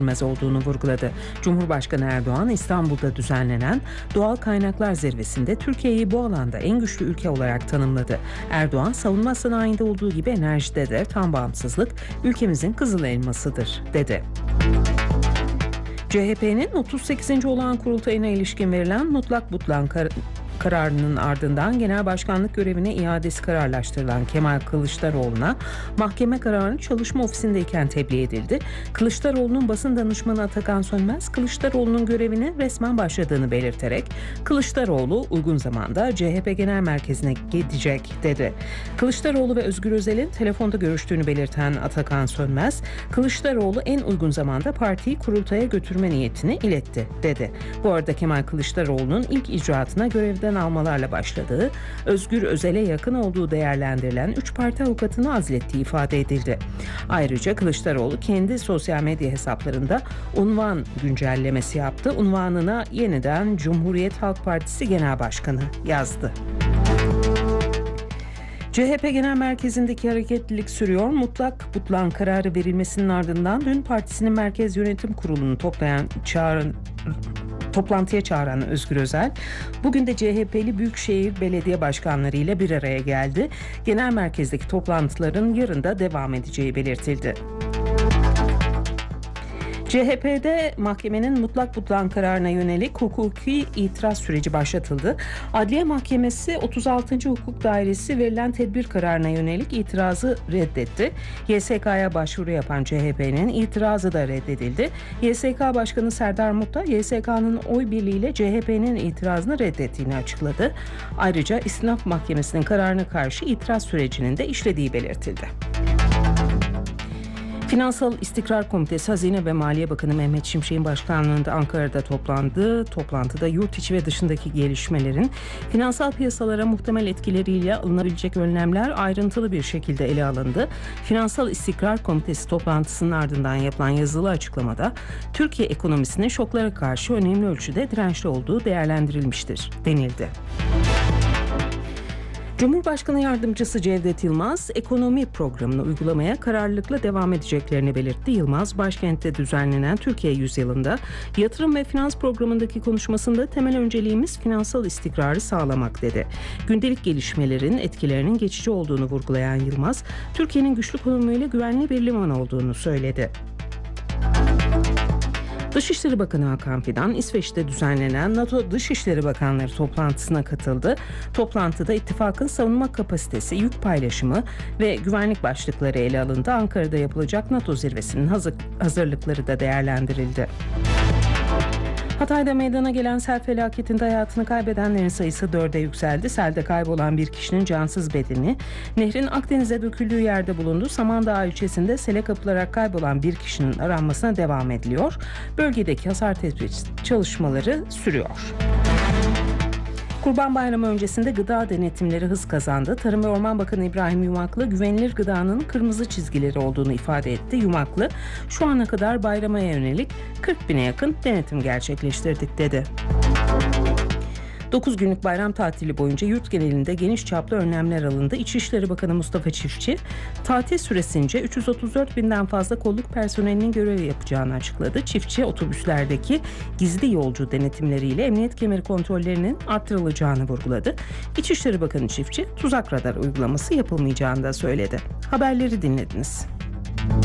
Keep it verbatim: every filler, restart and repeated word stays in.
olduğunu vurguladı. Cumhurbaşkanı Erdoğan, İstanbul'da düzenlenen Doğal Kaynaklar Zirvesi'nde Türkiye'yi bu alanda en güçlü ülke olarak tanımladı. Erdoğan, savunma sanayinde olduğu gibi enerjide de tam bağımsızlık ülkemizin kızıl elmasıdır, dedi. C H P'nin otuz sekizinci olağan kurultayına ilişkin verilen mutlak butlan kar- kararının ardından genel başkanlık görevine iadesi kararlaştırılan Kemal Kılıçdaroğlu'na mahkeme kararını çalışma ofisindeyken tebliğ edildi. Kılıçdaroğlu'nun basın danışmanı Atakan Sönmez, Kılıçdaroğlu'nun görevine resmen başladığını belirterek Kılıçdaroğlu uygun zamanda C H P Genel Merkezi'ne gidecek, dedi. Kılıçdaroğlu ve Özgür Özel'in telefonda görüştüğünü belirten Atakan Sönmez, Kılıçdaroğlu en uygun zamanda partiyi kurultaya götürme niyetini iletti, dedi. Bu arada Kemal Kılıçdaroğlu'nun ilk icraatına görevden almalarla başladığı, Özgür Özel'e yakın olduğu değerlendirilen üç parti avukatını azlettiği ifade edildi. Ayrıca Kılıçdaroğlu kendi sosyal medya hesaplarında unvan güncellemesi yaptı. Unvanına yeniden Cumhuriyet Halk Partisi Genel Başkanı yazdı. C H P Genel Merkezi'ndeki hareketlilik sürüyor. Mutlak butlan kararı verilmesinin ardından dün partisinin Merkez Yönetim Kurulu'nu toplayan çağrı Toplantıya çağıran Özgür Özel, bugün de C H P'li Büyükşehir Belediye Başkanları ile bir araya geldi. Genel merkezdeki toplantıların yarın da devam edeceği belirtildi. C H P'de mahkemenin mutlak butlan kararına yönelik hukuki itiraz süreci başlatıldı. Adliye Mahkemesi otuz altıncı Hukuk Dairesi verilen tedbir kararına yönelik itirazı reddetti. Y S K'ya başvuru yapan C H P'nin itirazı da reddedildi. Y S K Başkanı Serdar Muhtar, Y S K'nın oy birliğiyle C H P'nin itirazını reddettiğini açıkladı. Ayrıca İstinaf Mahkemesi'nin kararına karşı itiraz sürecinin de işlediği belirtildi. Finansal İstikrar Komitesi, Hazine ve Maliye Bakanı Mehmet Şimşek'in başkanlığında Ankara'da toplandı. Toplantıda yurt içi ve dışındaki gelişmelerin finansal piyasalara muhtemel etkileriyle alınabilecek önlemler ayrıntılı bir şekilde ele alındı. Finansal İstikrar Komitesi toplantısının ardından yapılan yazılı açıklamada Türkiye ekonomisinin şoklara karşı önemli ölçüde dirençli olduğu değerlendirilmiştir, denildi. Cumhurbaşkanı Yardımcısı Cevdet Yılmaz, ekonomi programını uygulamaya kararlılıkla devam edeceklerini belirtti. Yılmaz, başkentte düzenlenen Türkiye Yüzyılı'nda yatırım ve finans programındaki konuşmasında temel önceliğimiz finansal istikrarı sağlamak, dedi. Gündelik gelişmelerin etkilerinin geçici olduğunu vurgulayan Yılmaz, Türkiye'nin güçlü konumuyla güvenli bir liman olduğunu söyledi. Dışişleri Bakanı Hakan Fidan, İsveç'te düzenlenen NATO Dışişleri Bakanları toplantısına katıldı. Toplantıda ittifakın savunma kapasitesi, yük paylaşımı ve güvenlik başlıkları ele alındı. Ankara'da yapılacak NATO zirvesinin hazır, hazırlıkları da değerlendirildi. Hatay'da meydana gelen sel felaketinde hayatını kaybedenlerin sayısı dörde yükseldi. Selde kaybolan bir kişinin cansız bedeni nehrin Akdeniz'e döküldüğü yerde bulundu. Samandağ ilçesinde sele kapılarak kaybolan bir kişinin aranmasına devam ediliyor. Bölgedeki hasar tespit çalışmaları sürüyor. Kurban Bayramı öncesinde gıda denetimleri hız kazandı. Tarım ve Orman Bakanı İbrahim Yumaklı, güvenilir gıdanın kırmızı çizgileri olduğunu ifade etti. Yumaklı, şu ana kadar bayrama yönelik kırk bine yakın denetim gerçekleştirdik, dedi. dokuz günlük bayram tatili boyunca yurt genelinde geniş çaplı önlemler alındı. İçişleri Bakanı Mustafa Çiftçi, tatil süresince üç yüz otuz dört binden fazla kolluk personelinin görev yapacağını açıkladı. Çiftçi, otobüslerdeki gizli yolcu denetimleriyle emniyet kemeri kontrollerinin arttırılacağını vurguladı. İçişleri Bakanı Çiftçi, tuzak radar uygulaması yapılmayacağını da söyledi. Haberleri dinlediniz.